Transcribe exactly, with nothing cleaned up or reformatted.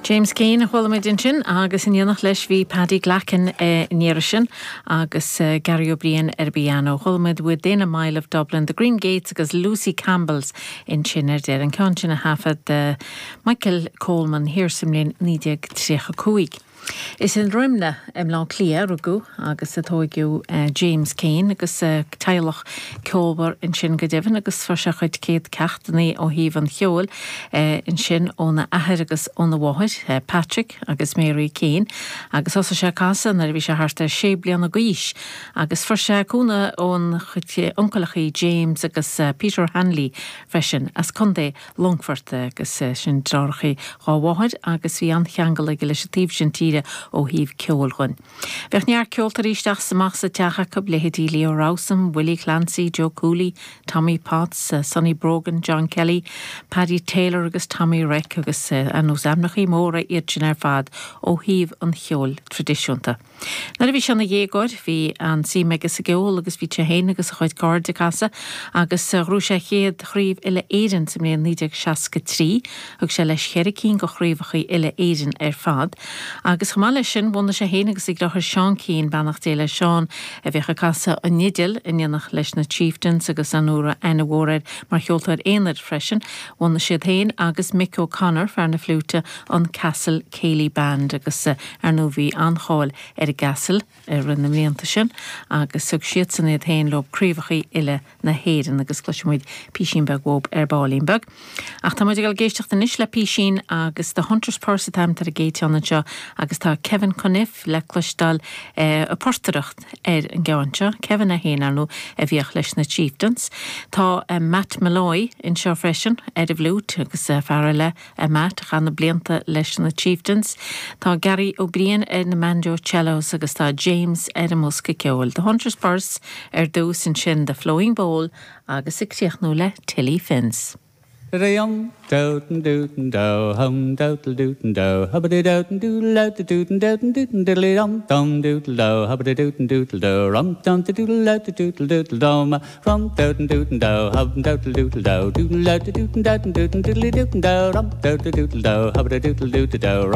James Kane a chola méid sin agus in dhéanach leis bhí Paddy Glachan níire sin agus uh, Gary O'Brien ar Biano. Chola méid within a mile of Dublin. The Green Gates agus Lucy Campbell's in sin ar déir an count sin a hafad uh, Michael Coleman here simlín nídeag tríocha cúig. Is in roimne am lá clia rugu agus a tóigiú uh, James Kane agus uh, tailach ceolbar in sin go deimhin agus farsa chuid céad ceachtaí ó híomh an cheol uh, in sin óna ahir agus óna bháid uh, Patrick agus Mary Kane agus osa sé casa na bhí sé harta sé blian a gúis agus farsa cúna ón chuid uncalachaí James agus uh, Peter Hanley freisin as chundé Longford agus uh, sin drárachaí á bháid agus bhí an cheangal ag leis a tíb sin tíre ó híomh ceolchuin. Bheith near ceoltar isteach samach sa teacha cub lehetí Leo Rowsome, Willie Clancy, Joe Cooley, Tommy Potts, uh, Sonny Brogan, John Kelly, Paddy Taylor agus Tommy Reck agus uh, an os amnachaí móra iirtin ar fad ó híomh an cheol tradiisiúnta. Na bhí sena dhégóid bhí an sí megus a geol agus bhí te héin agus a chuid gard a casa agus uh, rú sé chéad chríomh ile éidir sa mléon nídeag seasca trí agus sé leis cheiricín go chríomhachaí ile éidir ar fad agus chamáile sin bhna sé héin agus ag dochar Sean Keane bannach déile Sean a bheitcha casa a nidil in dhéanach leis na chieftains agus an úra ena bhóraid mar cheoltar éanaid freisin bhna siad héin agus Mick O'Connor fear na flúte an Castle Cayley Band agus uh, ar nó bhí ancháil ar a gasal ar na mléanta sin agus sug siad san iad héin lob críomhachaí ile na héireann agus cluisimuid písínbeg wob ar bálínbeg. Ach tá muid gal géisteach den is le písín agus the Hunter's Purse tam tar a géit an anseo agus tá Kevin Coniff le cluistal uh, a portaracht ar an gceanse Kevin a héin arnú a bhíoch leis na chieftains. Tá uh, Matt Malloy in seo freisin ar a bhlút agus uh, fear le a Matt chan na blianta leis na chieftains. Tá Gary O'Brien ar na Manjo Cellos agus tá James ar a Musca ceol. The Hunter's Purse ar dús in sin the Flowing Bowl agus ictíoch nó le Tilly Fins. Yum, doten doten do, hum dotel doten do, hubbity doten doodle out the doten doten doten diddly dum dum doodle do, hubbity doten doodle do, rum dum the doodle out the doodle doodle dum, rum doten doten do, hum dotel doodle do, doodle out the doten doten doten diddly doten do, rum doten doodle do, hubbity doodle doodle do.